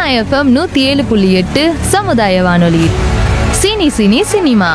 FM 107.8 சமுதாய வானொலி. Cine cine cinema.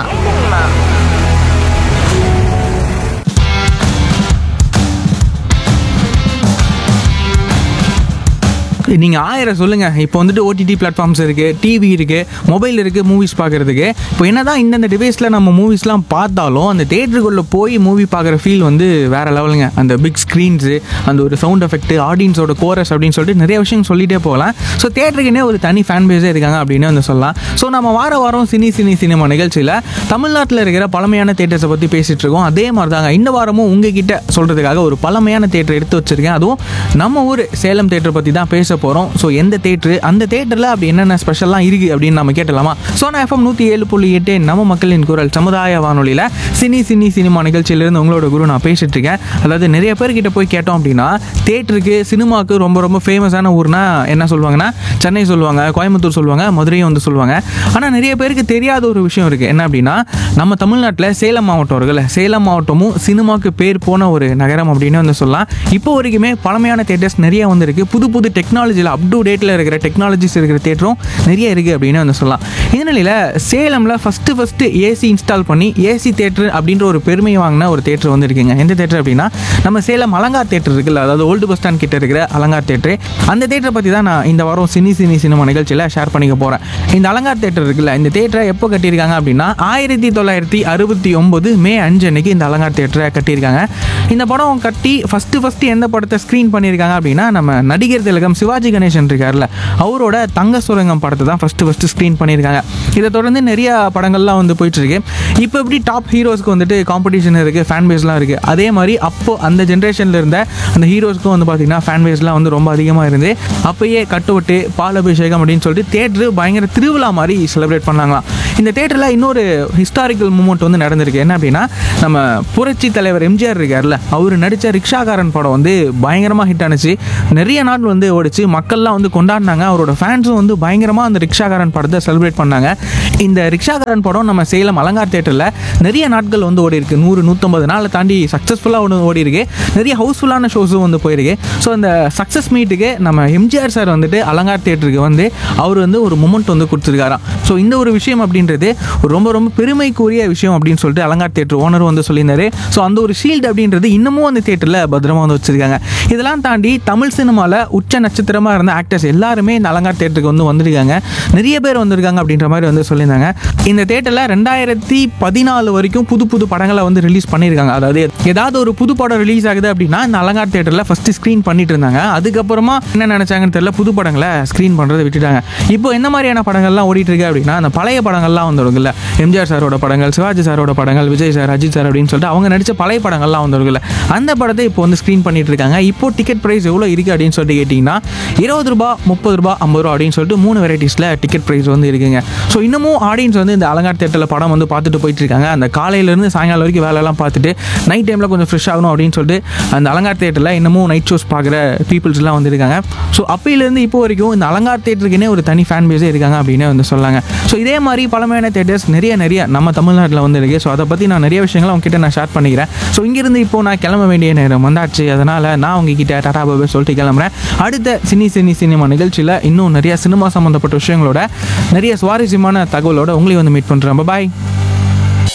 நீங்கள் 1000 சொல்லுங்கள். இப்போ வந்துட்டு ஓடிடி பிளாட்ஃபார்ம்ஸ் இருக்குது, டிவி இருக்குது, மொபைல் இருக்குது, மூவிஸ் பார்க்குறதுக்கு. இப்போ என்ன தான் இந்தந்த டிவைஸில் நம்ம மூவிஸ்லாம் பார்த்தாலும் அந்த தேட்டருக்குள்ளே போய் மூவி பார்க்குற ஃபீல் வந்து வேறு லெவலுங்க. அந்த பிக் ஸ்க்ரீன்ஸு, அந்த ஒரு சவுண்ட் எஃபெக்ட், ஆடியன்ஸோட கோரஸ் அப்படின்னு சொல்லிட்டு நிறைய விஷயம் சொல்லிகிட்டே போகலாம். ஸோ தேட்டருக்குன்னே ஒரு தனி ஃபேன் பேஸே இருக்காங்க அப்படின்னு வந்து சொல்லலாம். ஸோ நம்ம வாரம் சினிமா நிகழ்ச்சியில் தமிழ்நாட்டில் இருக்கிற பழமையான தேட்டர்ஸை பற்றி பேசிகிட்டு இருக்கோம். அதே மாதிரி தாங்க இந்த வாரமும் உங்ககிட்ட சொல்கிறதுக்காக ஒரு பழமையான தேட்டர் எடுத்து வச்சுருக்கேன். அதுவும் நம்ம ஊர் சேலம் தேட்டரை பற்றி தான் பேச போகிறோம். ஸோ எந்த தேட்டரு, அந்த தேட்டரில் அப்படி என்னென்ன ஸ்பெஷல்லாம் இருக்குது அப்படின்னு நம்ம கேட்டலாமா? சோனா எஃப்எம் 107.8 நம்ம மக்களின் குரல் சமுதாய வானொலியில் சினிமா நிகழ்ச்சியிலேருந்து உங்களோட குரு நான் பேசிட்டு இருக்கேன். அதாவது நிறைய பேர்கிட்ட போய் கேட்டோம் அப்படின்னா தேட்டருக்கு, சினிமாவுக்கு ரொம்ப ஃபேமஸான ஊர்னா என்ன சொல்லுவாங்கன்னா சென்னை சொல்லுவாங்க, கோயம்புத்தூர் சொல்லுவாங்க, மதுரையும் வந்து சொல்லுவாங்க. ஆனால் நிறைய பேருக்கு தெரியாத ஒரு விஷயம் இருக்குது. என்ன அப்படின்னா நம்ம தமிழ்நாட்டில் சேலம் மாவட்டம் இருக்குல்ல, சேலம் மாவட்டமும் சினிமாவுக்கு பேர் போன ஒரு நகரம் அப்படின்னு வந்து சொல்லலாம். இப்போ வரைக்குமே பழமையான தேட்டர்ஸ் நிறைய வந்துருக்கு. புது டெக்னாலஜியில் அப் டு டேட்டில் இருக்கிற டெக்னாலஜிஸ் இருக்கிற தேட்டரும் நிறைய இருக்குது அப்படின்னு வந்து சொல்லலாம். இந்த நிலையில் சேலமில் ஃபஸ்ட்டு ஏசி இன்ஸ்டால் பண்ணி ஏசி தேட்டர் அப்படின்ற ஒரு பெருமையை வாங்கின ஒரு தேட்டர் வந்து இருக்குங்க. எந்த தேட்டர் அப்படின்னா நம்ம சேலம் அலங்கார் தேட்டர் இருக்குல்ல, அதாவது ஓல்டு பஸ் ஸ்டாண்ட் கிட்ட இருக்கிற அலங்கார் தேட்டர். அந்த தேட்டரை பற்றி தான் நான் இந்த வாரம் சினிமா நிகழ்ச்சியில் ஷேர் பண்ணிக்க போகிறேன். இந்த அலங்கார் தேட்டர் இருக்குல்ல, இந்த தேட்டரை எப்போ கட்டியிருக்காங்க அப்படின்னா 1969 மே 5 அன்னைக்கு இந்த அலங்கார் தேட்டரை கட்டியிருக்காங்க. இந்த படம் கட்டி ஃபஸ்ட்டு எந்த படத்தை ஸ்க்ரீன் பண்ணியிருக்காங்க அப்படின்னா நம்ம நடிகர் திலகம் சிவாஜி கணேசன் இருக்கார்ல, அவரோட தங்க சுரங்கம் படத்தை தான் ஃபஸ்ட்டு ஸ்க்ரீன் பண்ணியிருக்காங்க. இதை தொடர்ந்து நிறைய படங்கள்லாம் வந்து போயிட்டுருக்கு. இப்போ எப்படி டாப் ஹீரோஸ்க்கு வந்துட்டு காம்படிஷன் இருக்குது, ஃபேன் பேஸ்லாம் இருக்குது, அதே மாதிரி அப்போது அந்த ஜென்ரேஷனில் இருந்த அந்த ஹீரோஸ்க்கும் வந்து பார்த்திங்கன்னா ஃபேன் பேஸ்லாம் வந்து ரொம்ப அதிகமாக இருந்து அப்போயே கட்டுவிட்டு பாலபிஷேகம் அப்படின்னு சொல்லிட்டு தேட்டரு பயங்கர திருவிழா மாதிரி செலிப்ரேட் பண்ணாங்களாம். இந்த தேட்டரில் இன்னொரு ஹிஸ்டாரிக்கல் மூமெண்ட் வந்து நடந்திருக்கு. என்ன அப்படின்னா நம்ம புரட்சி தலைவர் எம்ஜிஆர் இருக்கார்ல, அவர் நடித்த ரிக்ஷாக்காரன் படம் வந்து பயங்கரமாக ஹிட் ஆனிச்சு. நிறைய நாள் வந்து ஓடிச்சு, மக்கள்லாம் வந்து கொண்டாடினாங்க. அவரோட ஃபேன்ஸும் வந்து பயங்கரமாக அந்த ரிக்ஷாக்காரன் படத்தை செலிப்ரேட் பண்ணாங்க. இந்த ரிக்ஷாக்காரன் படம் நம்ம சேலம் அலங்கார் தேட்டரில் நிறைய நாட்கள் வந்து ஓடி இருக்கு. 100-150 நாளை தாண்டி சக்ஸஸ்ஃபுல்லாக ஒன்று ஓடி இருக்கு. நிறைய ஹவுஸ்ஃபுல்லான ஷோஸும் வந்து போயிருக்கு. ஸோ அந்த சக்ஸஸ் மீட்டுக்கு நம்ம எம்ஜிஆர் சார் வந்துட்டு அலங்கார் தேட்டருக்கு வந்து அவர் வந்து ஒரு மூமெண்ட் வந்து கொடுத்துருக்காராம். ஸோ இந்த ஒரு விஷயம் அப்படின்றது ரொம்ப பெருமைக்குரிய விஷயம் அப்படின்னு சொல்லிட்டு அலங்கார் தேட்டர் ஓனர் வந்து சொல்லியிருந்தாரு. ஸோ அந்த ஒரு ஷீல்டு அப்படின்றது இன்னமும் அந்த தேட்டரில் பத்திரமா வந்து வச்சிருக்காங்க. இதெல்லாம் தாண்டி தமிழ் சினிமாவில் உச்ச நட்சத்திரமாக இருந்த ஆக்டர்ஸ் எல்லாருமே இந்த அலங்கார் தேட்டருக்கு வந்து வந்திருக்காங்க. நிறைய பேர் வந்திருக்காங்க அப்படின்ற மாதிரி வந்து சொல்லியிருந்தாங்க. இந்த தேட்டரில் 2014 வரைக்கும் புது படங்களை வந்து ரிலீஸ் பண்ணியிருக்காங்க. அதாவது ஏதாவது ஒரு புது படம் ரிலீஸ் ஆகுது அப்படின்னா இந்த அலங்கார் தேட்டரில் ஃபஸ்ட்டு ஸ்க்ரீன் பண்ணிட்டு இருந்தாங்க. அதுக்கப்புறமா என்ன நினச்சாங்கன்னு தெரியல, புது படங்களை ஸ்க்ரீன் பண்ணுறதை விட்டுட்டாங்க. இப்போ எந்த மாதிரியான படங்கள்லாம் ஓடிட்டு இருக்கு அப்படின்னா அந்த பழைய படங்கள்லாம் வந்துருக்குல்ல, எம்ஜிஆர் சாரோட படங்கள், சிவாஜி சாரோட படங்கள், விஜய் சார், அஜித் சார் அப்படின்னு சொல்லிட்டு அவங்க நடித்த பழைய படங்கள்லாம் வந்துருக்குல்ல, அந்த படத்தை இப்போ வந்து ஸ்க்ரீன் பண்ணிட்டு இருக்காங்க. இப்போ டிக்கெட் ப்ரைஸ் எவ்வளோ இருக்குது அப்படின்னு சொல்லிட்டு கேட்டிங்கன்னா ₹20, ₹30, ₹50 அப்படின்னு சொல்லிட்டு 3 வெரைட்டிஸில் டிக்கெட் ப்ரைஸ் வந்து இருக்குங்க. ஸோ இன்னமும் ஆடியன்ஸ் வந்து இந்த அலங்கார் தேட்டரில் படம் வந்து பார்த்துட்டு போயிட்டு இருக்காங்க. அந்த காலையிலேருந்து சாயங்காலம் வரைக்கும் வேலையெல்லாம் பார்த்துட்டு நைட் டைமில் கொஞ்சம் ஃப்ரெஷ் ஆகணும் அப்படின்னு சொல்லிட்டு அந்த அலங்கார் தேட்டரில் இன்னமும் நைட் ஷோஸ் பார்க்குற பீப்புள்ஸ்லாம் வந்துருக்காங்க. ஸோ அப்பையிலேருந்து இப்போ வரைக்கும் இந்த அலங்கார் தேட்டருக்குன்னே ஒரு தனி ஃபேன் பேஸே இருக்காங்க அப்படின்னு வந்து சொல்லாங்க. ஸோ இதே மாதிரி பழமையான தேட்டர்ஸ் நிறைய நம்ம தமிழ்நாட்டில் வந்து இருக்குது. ஸோ அதை பற்றி நான் நிறைய விஷயங்களை உங்ககிட்ட நான் ஷேர் பண்ணிக்கிறேன். ஸோ இங்கேருந்து இப்போ நான் கிளம்ப வேண்டிய நேரம் வந்தாச்சு. அதனால் நான் உங்ககிட்ட டாடா பாபா சொல்லிட்டு கிளம்புறேன். அடுத்த சினிமா நிகழ்ச்சியில் இன்னும் நிறைய சினிமா சம்மந்தப்பட்ட விஷயங்களோட நிறைய சுவாரஸ்யமான தகவலோட உங்களையும் வந்து மீட் பண்ணுறேன். பாய்.